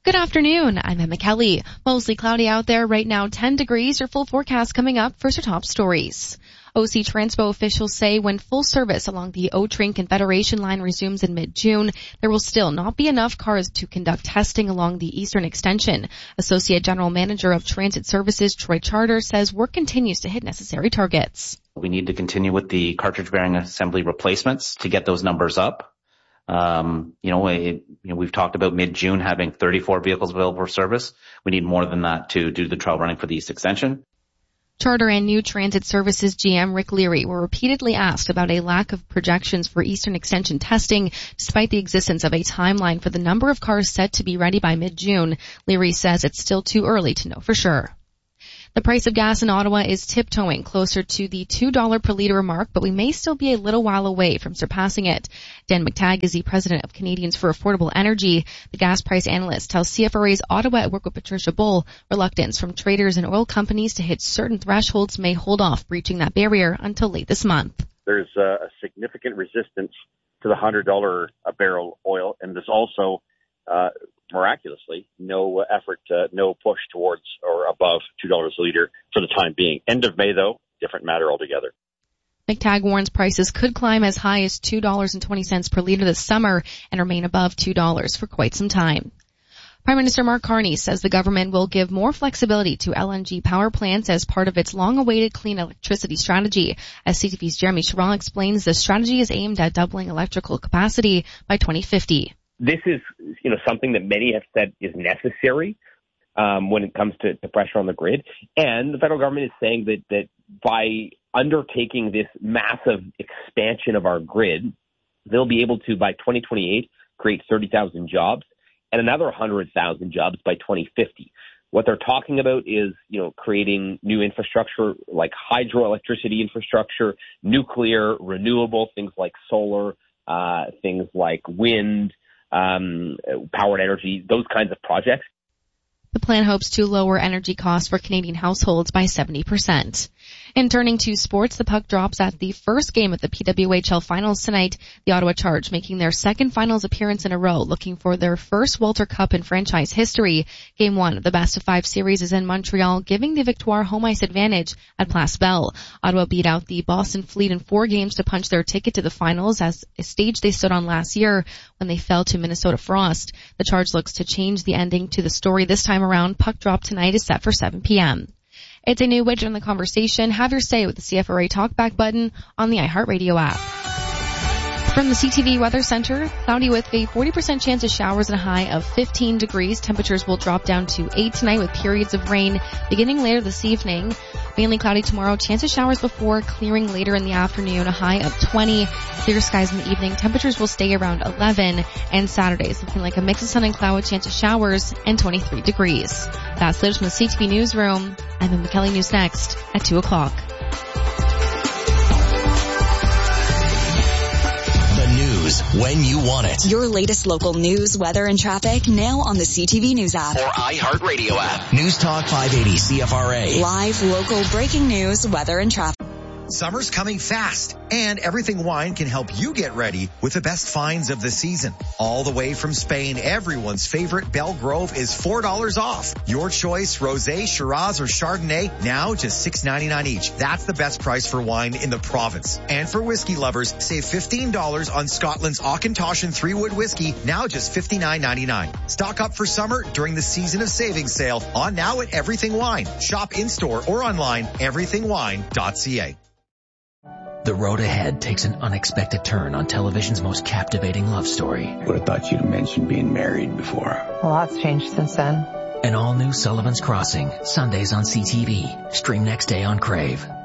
Good afternoon. I'm Emma Kelly. Mostly cloudy out there right now, 10 degrees. Your full forecast coming up. First, our top stories. OC Transpo officials say when full service along the O-Train Confederation line resumes in mid-June, there will still not be enough cars to conduct testing along the eastern extension. Associate General Manager of Transit Services Troy Charter says work continues to hit necessary targets. We need to continue with the cartridge bearing assembly replacements to get those numbers up. We've talked about mid-June having 34 vehicles available for service. We need more than that to do the trial running for the east extension. Charter and New Transit Services GM Rick Leary were repeatedly asked about a lack of projections for Eastern Extension testing, despite the existence of a timeline for the number of cars set to be ready by mid-June. Leary says it's still too early to know for sure. The price of gas in Ottawa is tiptoeing closer to the $2 per litre mark, but we may still be a little while away from surpassing it. Dan McTagg is the president of Canadians for Affordable Energy. The gas price analyst tells CFRA's Ottawa at Work with Patricia Bull reluctance from traders and oil companies to hit certain thresholds may hold off breaching that barrier until late this month. There's a significant resistance to the $100 a barrel oil, and there's also miraculously, no effort, no push towards or above $2 a liter for the time being. End of May, though, different matter altogether. McTagg warns prices could climb as high as $2.20 per liter this summer and remain above $2 for quite some time. Prime Minister Mark Carney says the government will give more flexibility to LNG power plants as part of its long-awaited clean electricity strategy. As CTV's Jeremy Sherrill explains, the strategy is aimed at doubling electrical capacity by 2050. This is, something that many have said is necessary when it comes to pressure on the grid. And the federal government is saying that by undertaking this massive expansion of our grid, they'll be able to, by 2028, create 30,000 jobs and another 100,000 jobs by 2050. What they're talking about is, creating new infrastructure like hydroelectricity infrastructure, nuclear, renewable, things like solar, things like wind, powered energy, those kinds of projects. The plan hopes to lower energy costs for Canadian households by 70%. And turning to sports, the puck drops at the first game of the PWHL Finals tonight. The Ottawa Charge making their second finals appearance in a row, looking for their first Walter Cup in franchise history. Game 1 of the best-of-5 series is in Montreal, giving the Victoire home ice advantage at Place Bell. Ottawa beat out the Boston Fleet in 4 games to punch their ticket to the finals, as a stage they stood on last year when they fell to Minnesota Frost. The Charge looks to change the ending to the story this time around. Puck drop tonight is set for 7 p.m. It's a new widget in the conversation. Have your say with the CFRA Talkback button on the iHeartRadio app. From the CTV Weather Center, cloudy with a 40% chance of showers and a high of 15 degrees. Temperatures will drop down to 8 tonight with periods of rain beginning later this evening. Mainly cloudy tomorrow, chance of showers before clearing later in the afternoon, a high of 20. Clear skies in the evening, temperatures will stay around 11. And Saturday is looking like a mix of sun and cloud with chance of showers and 23 degrees. That's the latest from the CTV Newsroom. I'm in McKelly News next at 2 o'clock. When you want it. Your latest local news, weather, and traffic now on the CTV News app. Or iHeartRadio app. News Talk 580 CFRA. Live local breaking news, weather, and traffic. Summer's coming fast, and Everything Wine can help you get ready with the best finds of the season. All the way from Spain, everyone's favorite Belgrove is $4 off. Your choice, Rosé, Shiraz, or Chardonnay, now just $6.99 each. That's the best price for wine in the province. And for whiskey lovers, save $15 on Scotland's Auchentoshan 3-Wood whiskey, now just $59.99. Stock up for summer during the Season of Savings sale on now at Everything Wine. Shop in-store or online, everythingwine.ca. The road ahead takes an unexpected turn on television's most captivating love story. Would have thought you'd have mentioned being married before. A lot's changed since then. An all-new Sullivan's Crossing, Sundays on CTV. Stream next day on Crave.